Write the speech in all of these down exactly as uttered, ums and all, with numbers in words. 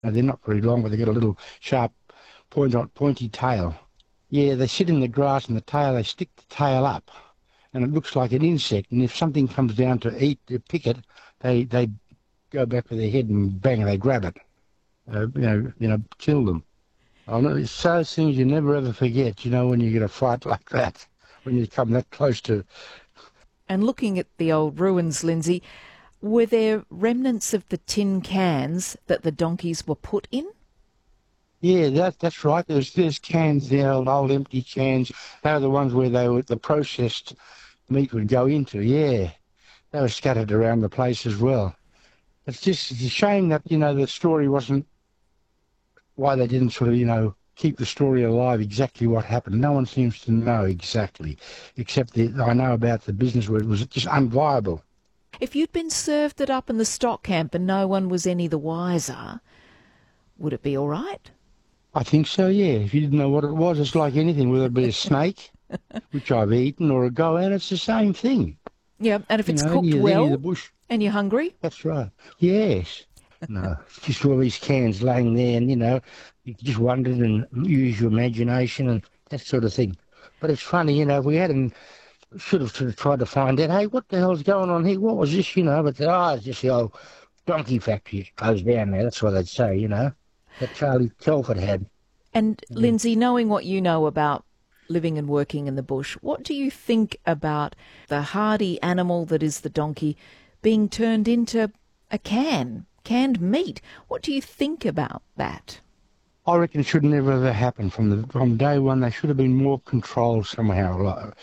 No, they're not very long, but they've got a little sharp, point on, pointy tail. Yeah, they sit in the grass and the tail, they stick the tail up, and it looks like an insect. And if something comes down to eat, to pick it, they they go back with their head and bang, they grab it. Uh, you know, you know, kill them. I know it's those things you never ever forget. You know, when you get a fight like that, when you come that close to. And looking at the old ruins, Lindsay, were there remnants of the tin cans that the donkeys were put in? Yeah, that, that's right. There's there's cans there, old, old empty cans. They were the ones where they were, the processed meat would go into. Yeah, they were scattered around the place as well. It's just it's a shame that, you know, the story wasn't, why they didn't sort of, you know, keep the story alive, exactly what happened. No one seems to know exactly, except that I know about the business where it was just unviable. If you'd been served it up in the stock camp and no one was any the wiser, would it be all right? I think so, yeah. If you didn't know what it was, it's like anything, whether it be a snake, which I've eaten, or a goat, it's the same thing. Yeah, and if You it's know, cooked you're well in the bush. and you're hungry? That's right. Yes. No, just all these cans laying there, and, you know, you just wondered and use your imagination and that sort of thing. But it's funny, you know, if we hadn't, should have sort of tried to find out, hey, what the hell's going on here? What was this, you know? But, oh, it's just the old donkey factory. It's closed down there. That's what they'd say, you know, that Charlie Telford had. And, Lindsay, knowing what you know about living and working in the bush, what do you think about the hardy animal that is the donkey being turned into a can? Canned meat. What do you think about that? I reckon it should never ever happen. From the from day one, they should have been more controlled somehow. Like,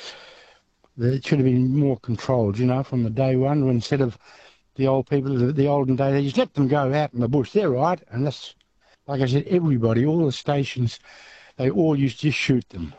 it should have been more controlled, you know, from the day one. When instead of the old people, the, the olden days, they just let them go out in the bush. They're right, and that's, like I said, everybody, all the stations, they all used to just shoot them.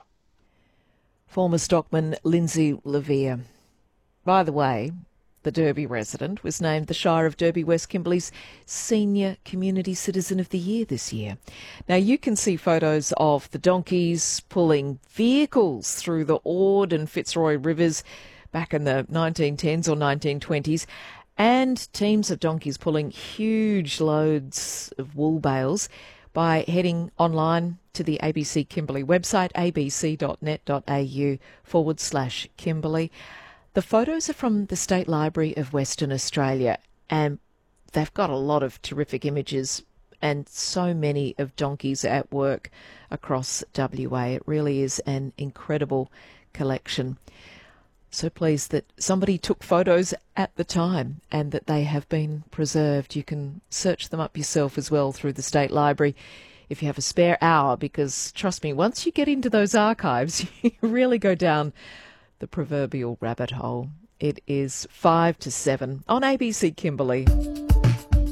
Former stockman Lindsay Levere. By the way, the Derby resident was named the Shire of Derby West Kimberley's Senior Community Citizen of the Year this year. Now, you can see photos of the donkeys pulling vehicles through the Ord and Fitzroy rivers back in the nineteen tens or nineteen twenties, and teams of donkeys pulling huge loads of wool bales by heading online to the A B C Kimberley website, abc.net.au forward slash Kimberley. The photos are from the State Library of Western Australia, and they've got a lot of terrific images and so many of donkeys at work across W A. It really is an incredible collection. So pleased that somebody took photos at the time and that they have been preserved. You can search them up yourself as well through the State Library if you have a spare hour, because trust me, once you get into those archives, you really go down the proverbial rabbit hole. It is five to seven on A B C Kimberley.